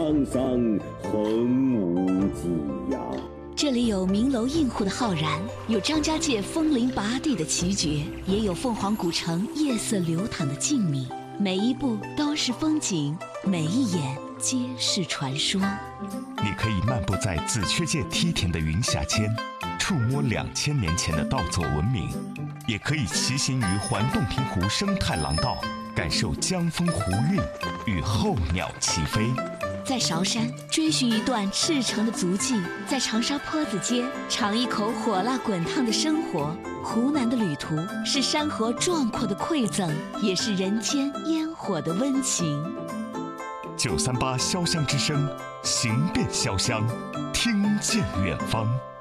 桑桑，横无际呀。 这里有名楼映户的浩然，有张家界风铃拔地的奇绝，也有凤凰古城夜色流淌的静谧。每一步都是风景，每一眼皆是传说。 你可以漫步在紫雀界梯田的云霞间，触摸2000年前的稻作文明，也可以骑行于环洞庭湖生态廊道，感受江风湖韵与候鸟齐飞。 在韶山追寻一段赤诚的足迹，在长沙坡子街尝一口火辣滚烫的生活。湖南的旅途是山河壮阔的馈赠，也是人间烟火的温情。 938潇湘之声，行遍潇湘，听见远方。